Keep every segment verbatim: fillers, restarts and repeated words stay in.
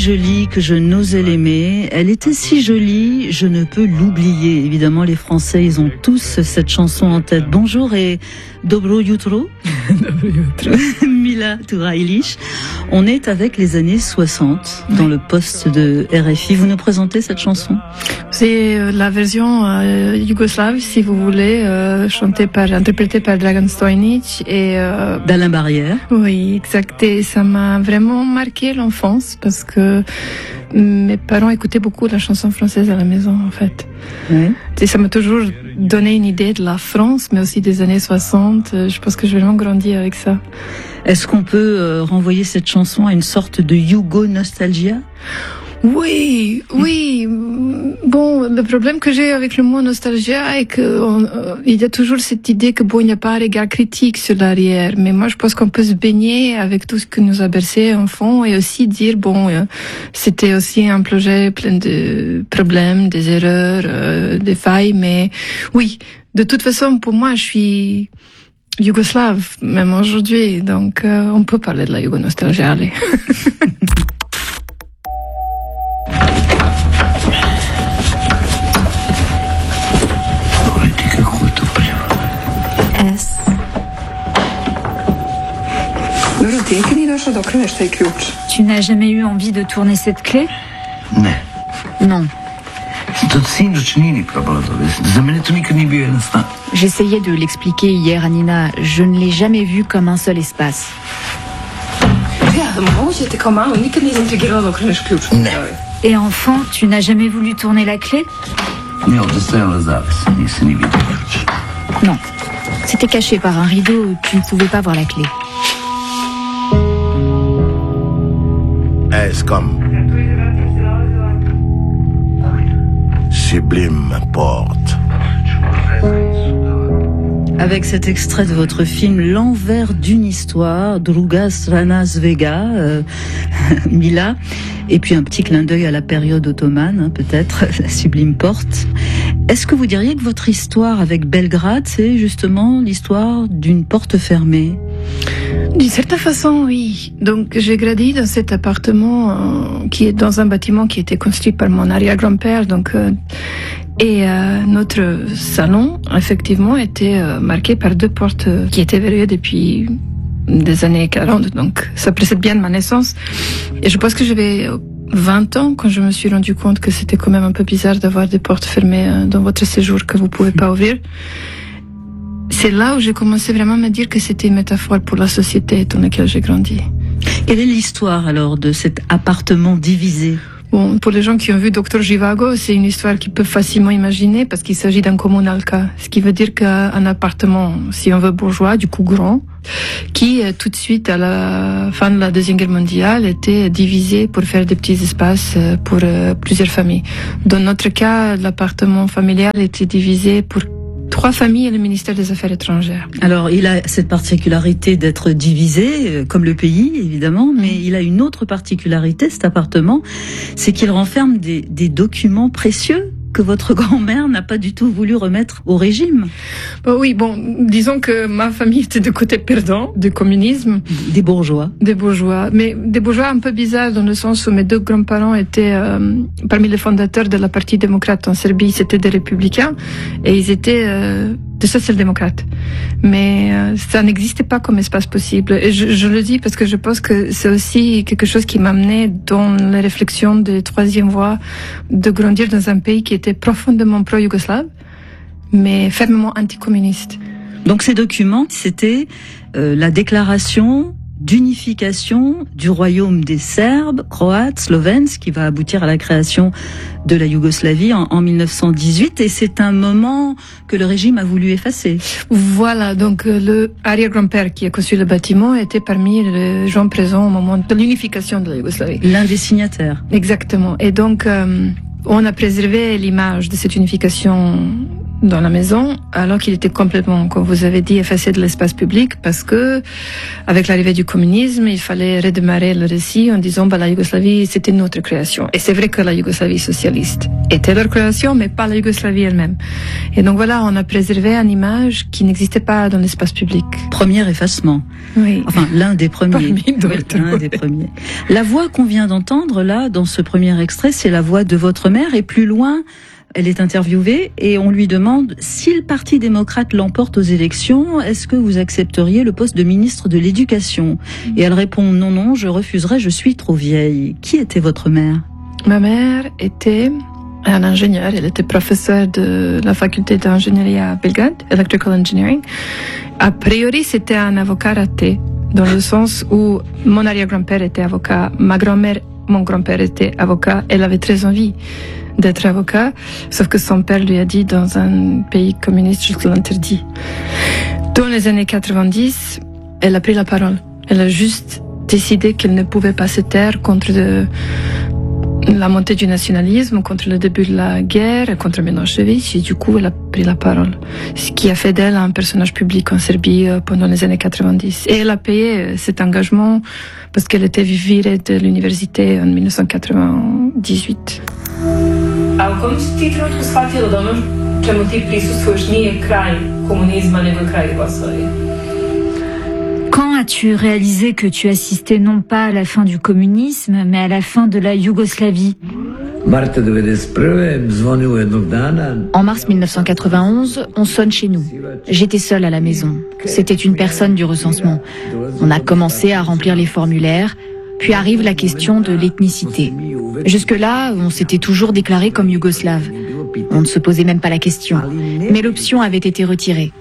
Jolie que je n'osais l'aimer, elle était si jolie, je ne peux l'oublier. Évidemment, les Français, ils ont tous cette chanson en tête. Bonjour et dobro jutro. Dobro jutro. Mila Turajlić. On est avec les années soixante dans le poste de R F I. Vous nous présentez cette chanson? C'est la version euh, yougoslave, si vous voulez, euh, chantée par, interprétée par Dragan Stojnić et euh, d'Alain Barrière. Oui, exact. Et ça m'a vraiment marqué l'enfance parce que mes parents écoutaient beaucoup la chanson française à la maison, en fait. Oui. Et ça m'a toujours donné une idée de la France, mais aussi des années soixante. Je pense que j'ai vraiment grandi avec ça. Est-ce qu'on peut euh, renvoyer cette chanson à une sorte de Yougo-nostalgia? Oui, oui. Bon, le problème que j'ai avec le mot nostalgia est que on, euh, il y a toujours cette idée que bon, il n'y a pas un regard critique sur l'arrière. Mais moi, je pense qu'on peut se baigner avec tout ce que nous a bercé enfant et aussi dire bon, euh, c'était aussi un projet plein de problèmes, des erreurs, euh, des failles. Mais oui, de toute façon, pour moi, je suis yougoslave, même aujourd'hui. Donc, euh, on peut parler de la yougo-nostalgia, allez. Tu n'as jamais eu envie de tourner cette clé? Ne. Non. J'essayais de l'expliquer hier à Nina. Je ne l'ai jamais vu comme un seul espace. Ne. Et enfant, tu n'as jamais voulu tourner la clé? Non. C'était caché par un rideau, tu ne pouvais pas voir la clé. Es comme sublime porte. Avec cet extrait de votre film L'envers d'une histoire, Druga strana svega, euh, Mila, et puis un petit clin d'œil à la période ottomane, hein, peut-être, la sublime porte. Est-ce que vous diriez que votre histoire avec Belgrade, c'est justement l'histoire d'une porte fermée? D'une certaine façon, oui. Donc, j'ai grandi dans cet appartement euh, qui est dans un bâtiment qui était construit par mon arrière-grand-père. Donc, euh, et euh, notre salon, effectivement, était euh, marqué par deux portes euh, qui étaient verrouillées depuis des années quarante. Donc, ça précède bien de ma naissance. Et je pense que j'avais vingt ans quand je me suis rendu compte que c'était quand même un peu bizarre d'avoir des portes fermées euh, dans votre séjour que vous pouvez pas ouvrir. C'est là où j'ai commencé vraiment à me dire que c'était une métaphore pour la société dans laquelle j'ai grandi. Quelle est l'histoire alors de cet appartement divisé? Bon, pour les gens qui ont vu Docteur Zhivago, c'est une histoire qu'ils peuvent facilement imaginer parce qu'il s'agit d'un kommunalka, ce qui veut dire qu'un appartement, si on veut bourgeois, du coup grand, qui tout de suite à la fin de la Deuxième Guerre mondiale était divisé pour faire des petits espaces pour plusieurs familles. Dans notre cas, l'appartement familial était divisé pour trois familles et le ministère des Affaires étrangères. Alors, il a cette particularité d'être divisé, comme le pays, évidemment, mais il a une autre particularité, cet appartement, c'est qu'il renferme des, des documents précieux que votre grand-mère n'a pas du tout voulu remettre au régime. Bon, oui, bon, disons que ma famille était du côté perdant du communisme. Des bourgeois. Des bourgeois, mais des bourgeois un peu bizarres dans le sens où mes deux grands-parents étaient euh, parmi les fondateurs de la Parti démocrate en Serbie, c'était des républicains, et ils étaient euh, des social-démocrates. Mais euh, ça n'existait pas comme espace possible. Et je, je le dis parce que je pense que c'est aussi quelque chose qui m'a amené dans les réflexions de troisième voie de grandir dans un pays qui était profondément pro-yougoslave, mais fermement anticommuniste. Donc ces documents, c'était euh, la déclaration d'unification du royaume des Serbes, Croates, Slovènes, qui va aboutir à la création de la Yougoslavie en, en mille neuf cent dix-huit, et c'est un moment que le régime a voulu effacer. Voilà, donc le arrière-grand-père qui a conçu le bâtiment était parmi les gens présents au moment de l'unification de la Yougoslavie. L'un des signataires. Exactement, et donc euh, on a préservé l'image de cette unification dans la maison, alors qu'il était complètement, comme vous avez dit, effacé de l'espace public, parce que, avec l'arrivée du communisme, il fallait redémarrer le récit en disant, bah, la Yougoslavie, c'était notre création. Et c'est vrai que la Yougoslavie socialiste était leur création, mais pas la Yougoslavie elle-même. Et donc voilà, on a préservé une image qui n'existait pas dans l'espace public. Premier effacement. Oui. Enfin, l'un des premiers. Parmi d'autres. Oui, l'un des premiers. La voix qu'on vient d'entendre, là, dans ce premier extrait, c'est la voix de votre mère, et plus loin, elle est interviewée et on lui demande si le Parti démocrate l'emporte aux élections, est-ce que vous accepteriez le poste de ministre de l'Éducation? Et elle répond non, non, je refuserai, je suis trop vieille. Qui était votre mère? Ma mère était un ingénieur, elle était professeure de la faculté d'ingénierie à Belgrade, Electrical Engineering. A priori, c'était un avocat raté, dans le sens où mon arrière-grand-père était avocat, ma grand-mère, mon grand-père était avocat, elle avait très envie d'être avocat, sauf que son père lui a dit dans un pays communiste, je l'interdis. Dans les années quatre-vingt-dix, elle a pris la parole. Elle a juste décidé qu'elle ne pouvait pas se taire contre de, la montée du nationalisme, contre le début de la guerre, contre Milosevic, et du coup, elle a pris la parole. Ce qui a fait d'elle un personnage public en Serbie pendant les années quatre-vingt-dix. Et elle a payé cet engagement parce qu'elle était virée de l'université en dix-neuf cent quatre-vingt-dix-huit. A u kom si ti trenutku shvatila da ono čemu ti prisustvuješ nije kraj komunizma nego kraj Jugoslavije? Quand as-tu réalisé que tu assistais non pas à la fin du communisme, mais à la fin de la Yougoslavie? En mars mille neuf cent quatre-vingt-onze, on sonne chez nous. J'étais seule à la maison. C'était une personne du recensement. On a commencé à remplir les formulaires, puis arrive la question de l'ethnicité. Jusque-là, on s'était toujours déclaré comme yougoslave. On ne se posait même pas la question. Mais l'option avait été retirée.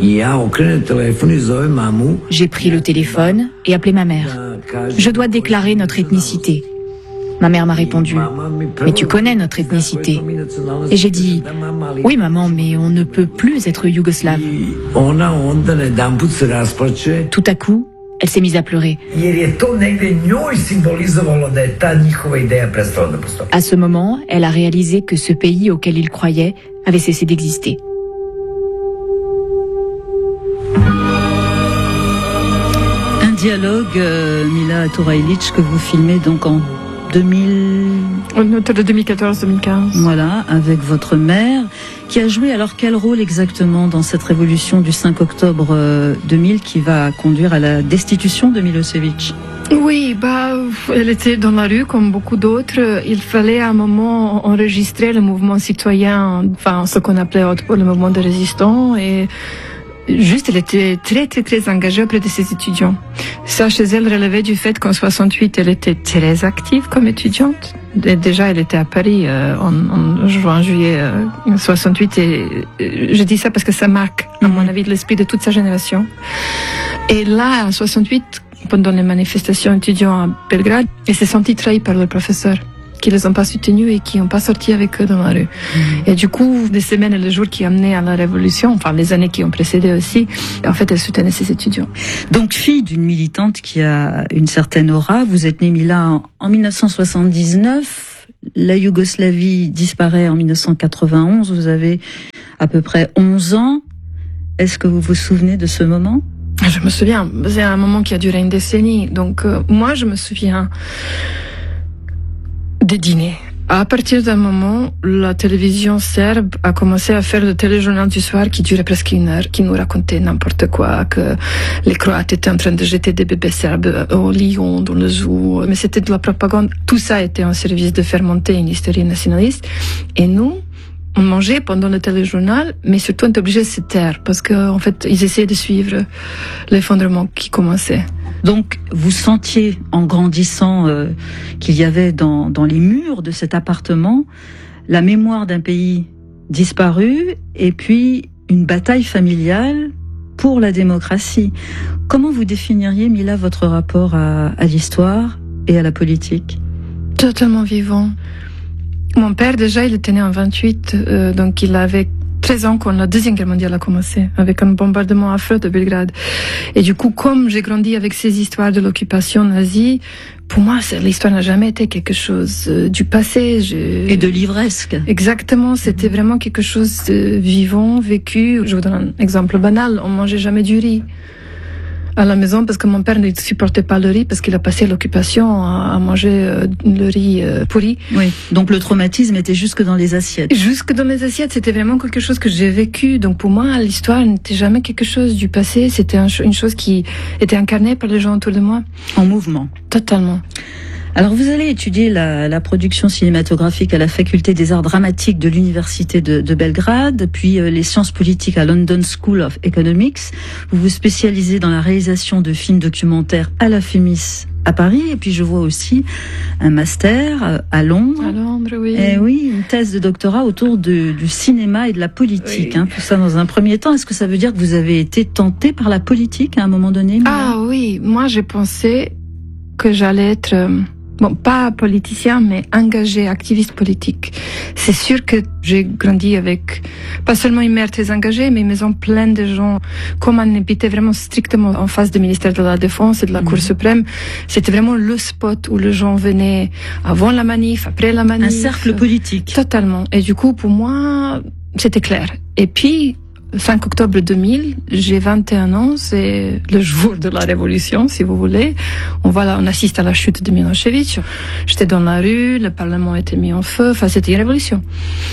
J'ai pris le téléphone et appelé ma mère. Je dois déclarer notre ethnicité. Ma mère m'a répondu, mais tu connais notre ethnicité. Et j'ai dit, oui maman, mais on ne peut plus être yougoslave. Tout à coup, elle s'est mise à pleurer. À ce moment, elle a réalisé que ce pays auquel il croyait avait cessé d'exister. Un dialogue, euh, Mila Turajlić, que vous filmez donc en deux mille... Autour de deux mille quatorze deux mille quinze. Voilà, avec votre mère, qui a joué alors quel rôle exactement dans cette révolution du cinq octobre deux mille qui va conduire à la destitution de Milosevic? Oui, bah, elle était dans la rue comme beaucoup d'autres. Il fallait à un moment enregistrer le mouvement citoyen, enfin ce qu'on appelait le mouvement de résistants, et juste, elle était très, très, très engagée auprès de ses étudiants. Ça, chez elle, relevait du fait qu'en soixante-huit, elle était très active comme étudiante. Déjà, elle était à Paris euh, en, en juin, juillet euh, soixante-huit, et euh, je dis ça parce que ça marque, à mon avis, l'esprit de toute sa génération. Et là, en soixante-huit, pendant les manifestations étudiants à Belgrade, elle s'est sentie trahie par le professeur, qui les ont pas soutenus et qui n'ont pas sorti avec eux dans la rue. Mmh. Et du coup, les semaines et les jours qui amenaient à la révolution, enfin les années qui ont précédé aussi, en fait, elle soutenait ses étudiants. Donc, fille d'une militante qui a une certaine aura, vous êtes née Mila en, en dix-neuf cent soixante-dix-neuf, la Yougoslavie disparaît en dix-neuf cent quatre-vingt-onze, vous avez à peu près onze ans. Est-ce que vous vous souvenez de ce moment? Je me souviens, c'est un moment qui a duré une décennie, donc euh, moi je me souviens des dîners. À partir d'un moment, la télévision serbe a commencé à faire le téléjournal du soir qui durait presque une heure, qui nous racontait n'importe quoi, que les Croates étaient en train de jeter des bébés serbes au lion, dans le zoo. Mais c'était de la propagande. Tout ça était en service de faire monter une hystérie nationaliste. Et nous, on mangeait pendant le téléjournal, mais surtout on était obligé de se taire parce qu'en fait, ils essayaient de suivre l'effondrement qui commençait. Donc, vous sentiez, en grandissant, euh, qu'il y avait dans, dans les murs de cet appartement la mémoire d'un pays disparu et puis une bataille familiale pour la démocratie. Comment vous définiriez, Mila, votre rapport à, à l'histoire et à la politique? Totalement vivant. Mon père, déjà, il était né en vingt-huit, euh, donc il avait treize ans quand la Deuxième Guerre mondiale a commencé, avec un bombardement affreux de Belgrade. Et du coup, comme j'ai grandi avec ces histoires de l'occupation nazie, pour moi, l'histoire n'a jamais été quelque chose du passé. Je... Et de livresque. Exactement, c'était vraiment quelque chose de vivant, vécu. Je vous donne un exemple banal, on mangeait jamais du riz à la maison parce que mon père ne supportait pas le riz parce qu'il a passé l'occupation à manger euh, le riz euh, pourri. Oui, donc le traumatisme était jusque dans les assiettes. Jusque dans les assiettes, c'était vraiment quelque chose que j'ai vécu. Donc pour moi, l'histoire n'était jamais quelque chose du passé, c'était un, une chose qui était incarnée par les gens autour de moi. En mouvement. Totalement. Alors vous allez étudier la, la production cinématographique à la faculté des arts dramatiques de l'université de, de Belgrade, puis euh, les sciences politiques à London School of Economics. Vous vous spécialisez dans la réalisation de films documentaires à la FEMIS à Paris, et puis je vois aussi un master euh, à Londres. À Londres, oui. Et oui, une thèse de doctorat autour de, du cinéma et de la politique. Oui. Hein, tout ça dans un premier temps. Est-ce que ça veut dire que vous avez été tenté par la politique à un moment donné? Ah oui, moi j'ai pensé que j'allais être... Euh... Bon, pas politicien, mais engagé, activiste politique. C'est sûr que j'ai grandi avec pas seulement une mère très engagée, mais une maison pleine de gens. Comme on habitait vraiment strictement en face du ministère de la Défense et de la mmh. Cour suprême, c'était vraiment le spot où les gens venaient avant la manif, après la manif. Un cercle politique. Totalement. Et du coup, pour moi, c'était clair. Et puis, cinq octobre deux mille, j'ai vingt et un ans, c'est le jour de la révolution, si vous voulez. On voit là, on assiste à la chute de Milošević. J'étais dans la rue, le Parlement était mis en feu, enfin, c'était une révolution.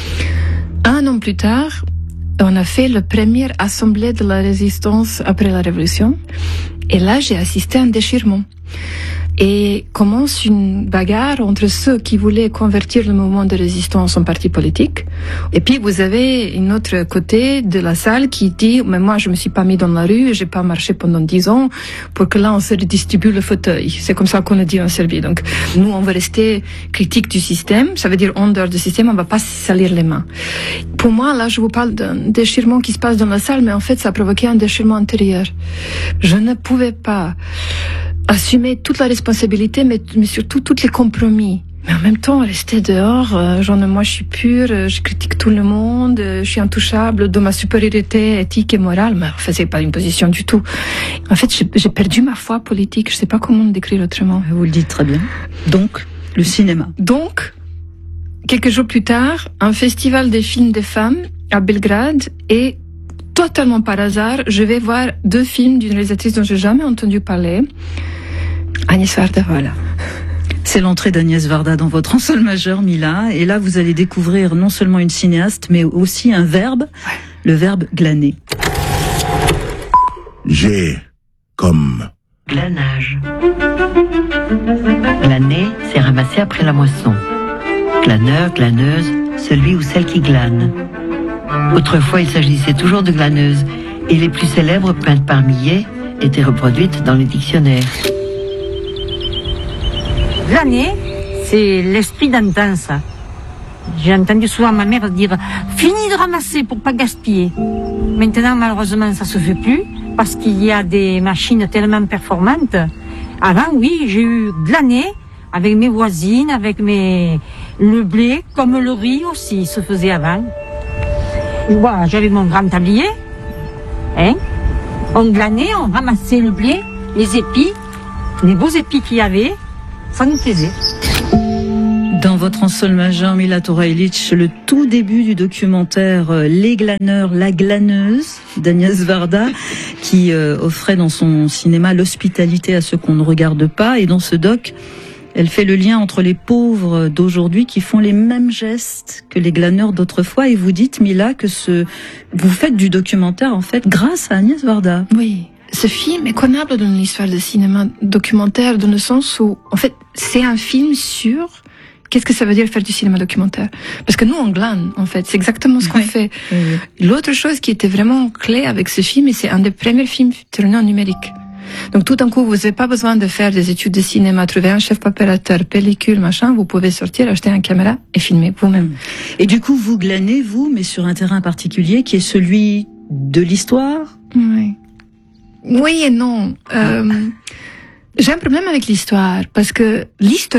Un an plus tard, on a fait la première assemblée de la résistance après la révolution. Et là, j'ai assisté à un déchirement. Et commence une bagarre entre ceux qui voulaient convertir le mouvement de résistance en parti politique. Et puis vous avez une autre côté de la salle qui dit mais moi je me suis pas mis dans la rue, j'ai pas marché pendant dix ans pour que là on se redistribue le fauteuil. C'est comme ça qu'on le dit en Serbie. Donc nous on va rester critique du système, ça veut dire en dehors du système on va pas se salir les mains. Pour moi là je vous parle d'un déchirement qui se passe dans la salle, mais en fait ça a provoqué un déchirement intérieur. Je ne pouvais pas assumer toute la responsabilité, mais, mais surtout tous les compromis. Mais en même temps, rester dehors, euh, genre moi je suis pure, euh, je critique tout le monde, euh, je suis intouchable de ma supériorité éthique et morale, mais en fait c'est pas une position du tout. En fait, j'ai, j'ai perdu ma foi politique, je sais pas comment le décrire autrement. Vous le dites très bien. Donc, le cinéma. Donc, quelques jours plus tard, un festival des films des femmes à Belgrade et totalement par hasard, je vais voir deux films d'une réalisatrice dont j'ai jamais entendu parler. Agnès Varda. Voilà. C'est l'entrée d'Agnès Varda dans votre en sol majeur, Mila. Et là, vous allez découvrir non seulement une cinéaste, mais aussi un verbe, ouais. Le verbe glaner. J'ai comme... Glanage. Glaner, c'est ramasser après la moisson. Glaneur, glaneuse, celui ou celle qui glane. Autrefois, il s'agissait toujours de glaneuses, et les plus célèbres, peintes par milliers, étaient reproduites dans les dictionnaires. Glaner, c'est l'esprit d'antan, ça. J'ai entendu souvent ma mère dire « Fini de ramasser pour pas gaspiller ». Maintenant, malheureusement, ça se fait plus, parce qu'il y a des machines tellement performantes. Avant, oui, j'ai eu glaner avec mes voisines, avec mes... le blé, comme le riz aussi, se faisait avant. Voilà, j'avais mon grand tablier, hein. On glanait, on ramassait le blé, les épis, les beaux épis qu'il y avait, ça nous plaisait. Dans votre en sol majeur, Mila Turajlić, le tout début du documentaire Les glaneurs, la glaneuse d'Agnès Varda, qui euh, offrait dans son cinéma l'hospitalité à ceux qu'on ne regarde pas, et dans ce doc, elle fait le lien entre les pauvres d'aujourd'hui qui font les mêmes gestes que les glaneurs d'autrefois. Et vous dites, Mila, que ce, vous faites du documentaire, en fait, grâce à Agnès Varda. Oui. Ce film est connu dans l'histoire du cinéma documentaire, dans le sens où, en fait, c'est un film sur qu'est-ce que ça veut dire faire du cinéma documentaire. Parce que nous, on glane, en fait. C'est exactement ce qu'on oui. fait. Oui, oui. L'autre chose qui était vraiment clé avec ce film, et c'est un des premiers films tournés en numérique. Donc tout d'un coup, vous n'avez pas besoin de faire des études de cinéma, trouver un chef opérateur, pellicule, machin. Vous pouvez sortir, acheter une caméra et filmer vous-même. Et du coup, vous glanez, vous, mais sur un terrain particulier qui est celui de l'histoire. Oui. Oui et non. Euh, j'ai un problème avec l'histoire parce que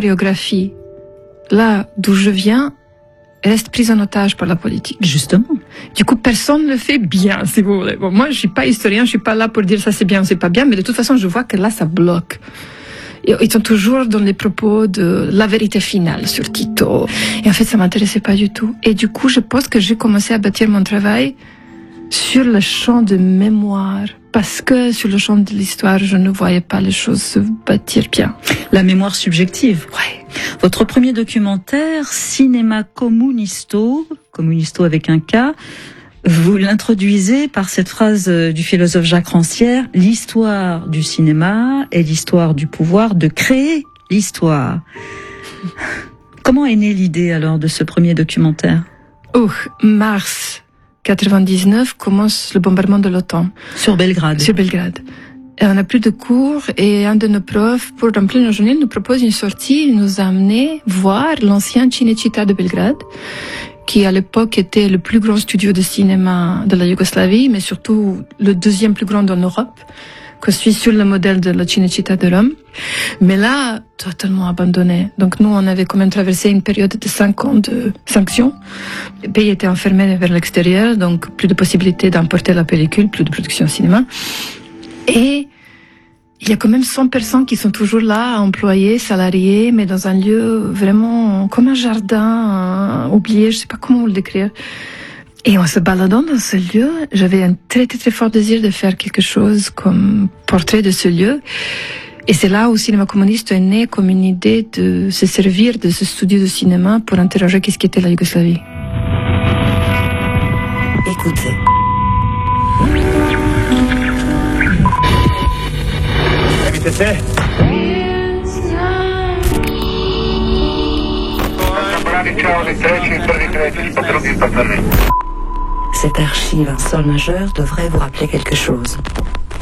l'historiographie, là d'où je viens, reste prise en otage par la politique. Justement. Du coup, personne ne le fait bien, si vous voulez. Bon, moi, je suis pas historien, je suis pas là pour dire ça c'est bien ou c'est pas bien, mais de toute façon, je vois que là, ça bloque. Ils sont toujours dans les propos de la vérité finale sur Tito. Et en fait, ça m'intéressait pas du tout. Et du coup, je pense que j'ai commencé à bâtir mon travail sur le champ de mémoire. Parce que sur le champ de l'histoire, je ne voyais pas les choses se bâtir bien. La mémoire subjective. Ouais. Votre premier documentaire, Cinéma Comunisto, Comunisto avec un K, vous l'introduisez par cette phrase du philosophe Jacques Rancière, l'histoire du cinéma est l'histoire du pouvoir de créer l'histoire. Comment est née l'idée alors de ce premier documentaire? Oh, mars quatre-vingt-dix-neuf commence le bombardement de l'OTAN. Sur Belgrade. Sur Belgrade. Et on n'a plus de cours et un de nos profs, pour remplir nos journées, nous propose une sortie. Il nous a amené voir l'ancien Cinecittà de Belgrade, qui à l'époque était le plus grand studio de cinéma de la Yougoslavie, mais surtout le deuxième plus grand en Europe, construit sur le modèle de la Cinecittà de Rome. Mais là, totalement abandonné. Donc nous, on avait quand même traversé une période de cinq ans de sanctions. Le pays était enfermé vers l'extérieur, donc plus de possibilité d'importer la pellicule, plus de production cinéma. Et il y a quand même cent personnes qui sont toujours là, employées, salariées, mais dans un lieu vraiment comme un jardin, oublié, je sais pas comment le décrire. Et en se baladant dans ce lieu, j'avais un très très très fort désir de faire quelque chose comme portrait de ce lieu. Et c'est là où Cinéma Comunisto est né comme une idée de se servir de ce studio de cinéma pour interroger qu'est-ce qu'était la Yougoslavie. Écoutez. Cette archive, un sol majeur, devrait vous rappeler quelque chose.